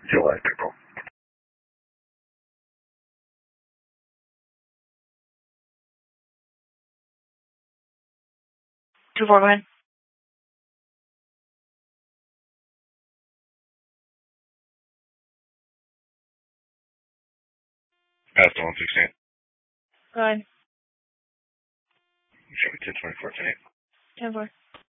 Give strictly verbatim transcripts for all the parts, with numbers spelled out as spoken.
July, April. Two four, go ahead. That's the one sixteen. Go ahead. Chevy ten twenty-four, ten eight. ten four.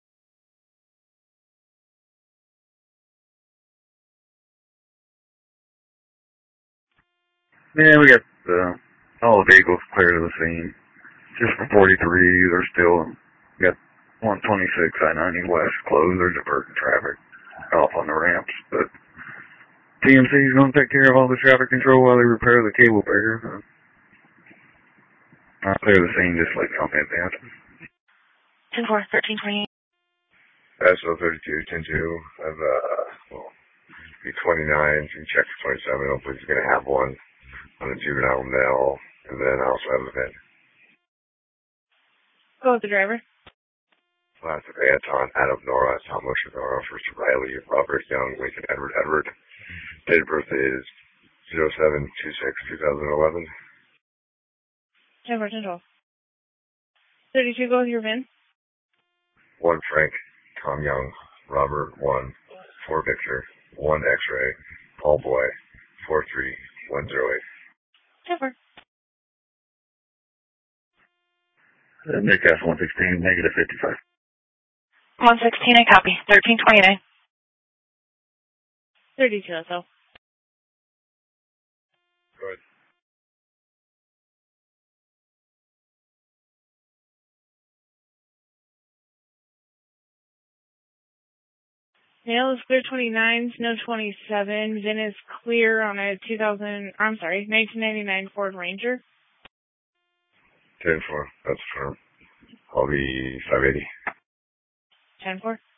Yeah, we got uh, all the vehicles clear to the scene. Just for forty-three, they're still, we got one twenty-six I ninety West closed. They're diverting traffic off on the ramps. But T M C's going to take care of all the traffic control while they repair the cable barrier. So I'll clear the scene just like on advance. ten four, thirteen twenty-eight. S O thirty-two, ten two. I have, uh, well, be twenty-nine. You can check for twenty-seven. Hopefully he's going to have one on a juvenile male. And then I also have a VIN. Go with the driver. Class of Anton, Adam Nora, Tom Mosher, First Riley, Robert Young, Lincoln Edward Edward. Date of birth is zero seven two six two thousand eleven. ten four, ten twelve. thirty-two, go with your VIN. one Frank, Tom Young, Robert one, four Victor, one X-ray, Paul Boy, four three one zero eight. ten four. Uh, Newcastle one sixteen, negative fifty-five. one sixteen, I copy. thirteen twenty-nine. thirty-two, that's all. Good. Male is clear twenty-nine, no twenty-seven. VIN is clear on a two thousand, I'm sorry, nineteen ninety-nine Ford Ranger. ten four, that's firm. I'll be five eighty. ten four.